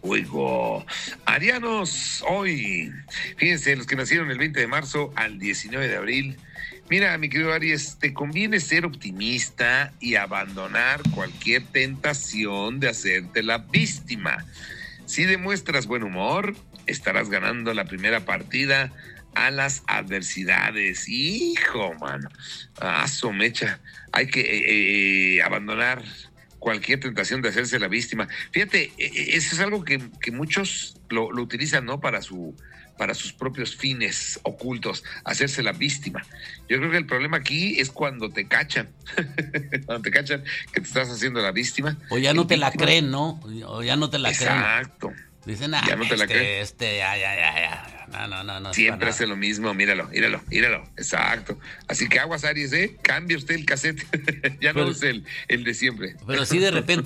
Fuego. Arianos, hoy, fíjense, los que nacieron el 20 de marzo al 19 de abril. Mira, mi querido Aries, te conviene ser optimista y abandonar cualquier tentación de hacerte la víctima. Si demuestras buen humor, estarás ganando la primera partida a las adversidades. Hijo, mano. Su mecha. Hay que abandonar cualquier tentación de hacerse la víctima. Fíjate, eso es algo que muchos lo utilizan, ¿no? Para sus propios fines ocultos, hacerse la víctima. Yo creo que el problema aquí es cuando te cachan. Cuando te cachan que te estás haciendo la víctima. O ya no te la creen, ¿no? O ya no te la creen. Exacto. Dicen, ya no te la creen. ya. No. Siempre hace lo mismo, míralo. Exacto. Así que aguas, Aries, cambie usted el cassette. Ya no es el de siempre. Pero sí, de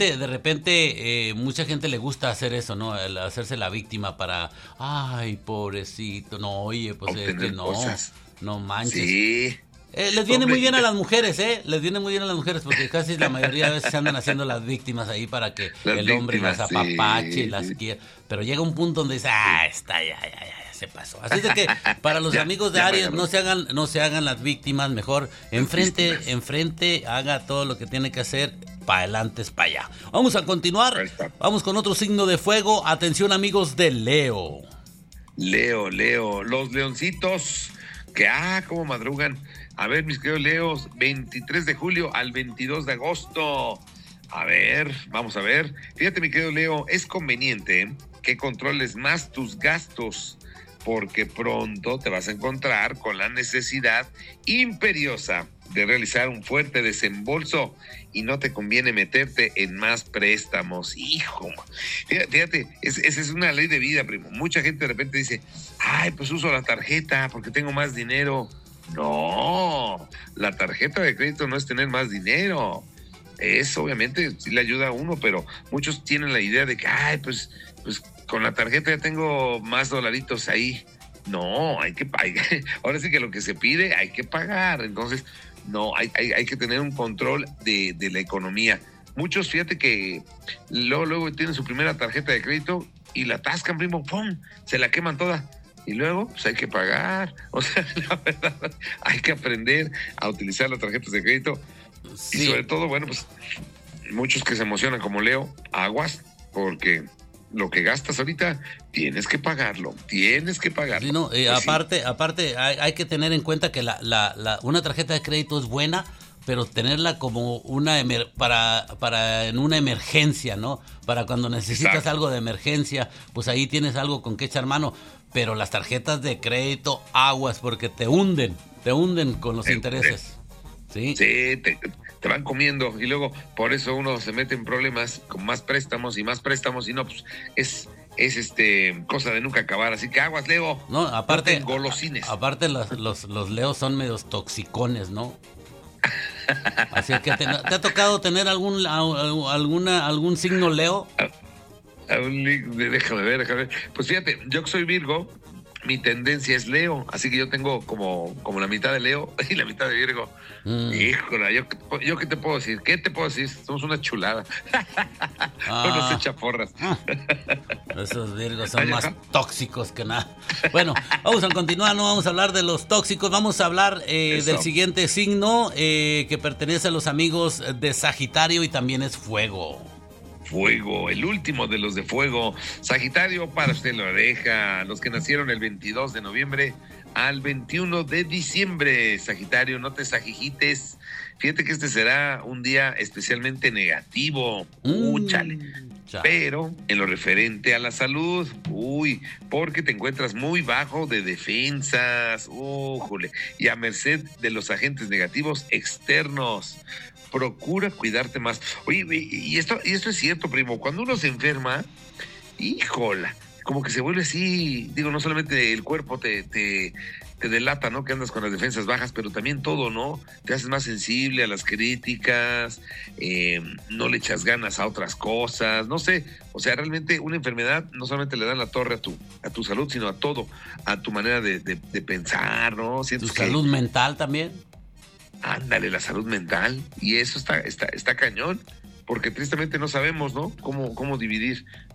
repente, mucha gente le gusta hacer eso, ¿no? El hacerse la víctima para, ay, pobrecito. No, oye, pues es que no. Cosas. No manches. Sí. Les viene muy bien a las mujeres, les viene muy bien a las mujeres, porque casi la mayoría de veces se andan haciendo las víctimas ahí para que el hombre las apapache y las quiera. Pero llega un punto donde dice, ya se pasó. Así es de que para los amigos de Aries no se hagan las víctimas, mejor enfrente, haga todo lo que tiene que hacer, para adelante es para allá. Vamos a continuar, vamos con otro signo de fuego. Atención, amigos de Leo. Leo, los leoncitos que cómo madrugan. A ver, mis queridos Leos, 23 de julio al 22 de agosto. A ver, vamos a ver. Fíjate, mi querido Leo, es conveniente que controles más tus gastos, porque pronto te vas a encontrar con la necesidad imperiosa de realizar un fuerte desembolso y no te conviene meterte en más préstamos. Hijo, fíjate, esa es una ley de vida, primo. Mucha gente de repente dice, pues uso la tarjeta porque tengo más dinero. No, la tarjeta de crédito no es tener más dinero. Eso obviamente sí le ayuda a uno, pero muchos tienen la idea de que, pues con la tarjeta ya tengo más dolaritos ahí. No, hay que pagar. Ahora sí que lo que se pide hay que pagar. Entonces, no, hay que tener un control de la economía. Muchos, fíjate que luego tienen su primera tarjeta de crédito y la atascan, primo, ¡pum! Se la queman toda. Y luego, pues hay que pagar. O sea, la verdad, hay que aprender a utilizar las tarjetas de crédito. Sí. Y sobre todo, bueno, pues muchos que se emocionan como Leo, aguas, porque lo que gastas ahorita tienes que pagarlo. Sí, no, pues aparte hay que tener en cuenta que una tarjeta de crédito es buena, pero tenerla como para en una emergencia, ¿no? Para cuando necesitas algo de emergencia, pues ahí tienes algo con que echar mano. Pero las tarjetas de crédito, aguas, porque te hunden con los intereses. Sí, te van comiendo y luego por eso uno se mete en problemas con más préstamos y no, pues es cosa de nunca acabar. Así que aguas, Leo. No, aparte, golosines. Aparte los Leos son medios toxicones, ¿no? Así que ¿te ha tocado tener algún signo Leo? Déjame ver. Pues fíjate, yo que soy Virgo, mi tendencia es Leo, así que yo tengo como la mitad de Leo y la mitad de Virgo. Híjole, yo ¿qué te puedo decir? Somos una chulada. Unos echaporras. Esos Virgos son más tóxicos que nada. Bueno, vamos a continuar, no vamos a hablar de los tóxicos, vamos a hablar del siguiente signo que pertenece a los amigos de Sagitario y también es fuego. Fuego, el último de los de fuego. Sagitario, para usted lo deja. Los que nacieron el 22 de noviembre al 21 de diciembre. Sagitario, no te sajijites. Fíjate que este será un día especialmente negativo. Chale. Pero en lo referente a la salud, porque te encuentras muy bajo de defensas, y a merced de los agentes negativos externos. Procura cuidarte más. Oye, y esto es cierto, primo. Cuando uno se enferma, híjola, como que se vuelve así, no solamente el cuerpo te delata, ¿no? Que andas con las defensas bajas, pero también todo, ¿no? Te haces más sensible a las críticas, no le echas ganas a otras cosas, no sé. O sea, realmente una enfermedad no solamente le dan la torre a tu salud, sino a todo, a tu manera de pensar, ¿no? ¿Tu salud mental también? Ándale, la salud mental, y eso está cañón, porque tristemente no sabemos, ¿no? Cómo dividir